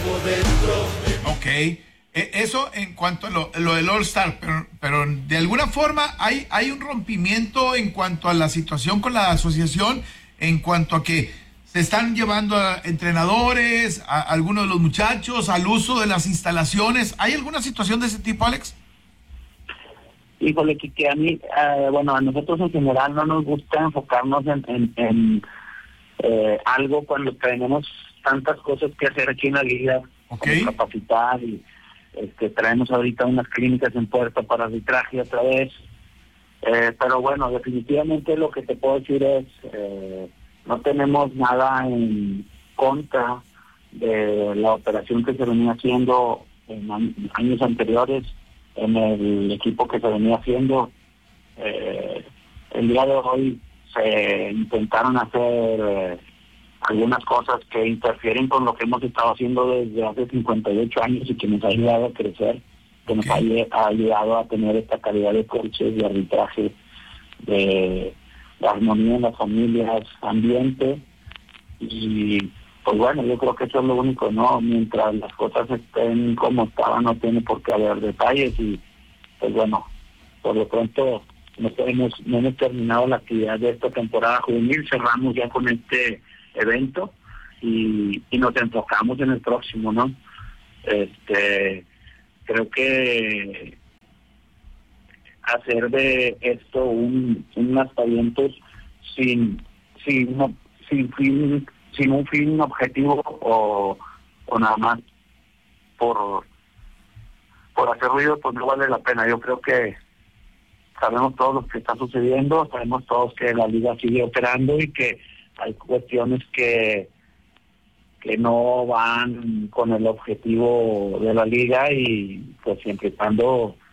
Ok. Eso en cuanto a lo del All-Star, pero de alguna forma hay un rompimiento en cuanto a la situación con la asociación, en cuanto a que se están llevando a entrenadores, a algunos de los muchachos, al uso de las instalaciones. ¿Hay alguna situación de ese tipo, Alex? Híjole, que a mí, bueno, a nosotros en general no nos gusta enfocarnos en algo cuando tenemos tantas cosas que hacer aquí en la liga, Okay. como capacitar y traemos ahorita unas clínicas en puerta para arbitraje otra vez. Pero bueno, definitivamente lo que te puedo decir es, no tenemos nada en contra de la operación que se venía haciendo en años anteriores en el equipo que se venía haciendo. El día de hoy se intentaron hacer algunas cosas que interfieren con lo que hemos estado haciendo desde hace 58 años y que nos ha ayudado a crecer, que nos ha ayudado a tener esta calidad de coaches, de arbitraje, de armonía en las familias, ambiente. Y pues bueno, yo creo que eso es lo único, ¿no? Mientras las cosas estén como estaban, no tiene por qué haber detalles. Y pues bueno, por lo pronto no hemos terminado la actividad de esta temporada juvenil, cerramos ya con este evento y nos enfocamos en el próximo, ¿no? Creo que hacer de esto un aspavientos sin un fin objetivo o nada más por hacer ruido, pues no vale la pena. Yo creo que sabemos todos lo que está sucediendo, sabemos todos que la liga sigue operando y que hay cuestiones que no van con el objetivo de la liga y pues siempre y cuando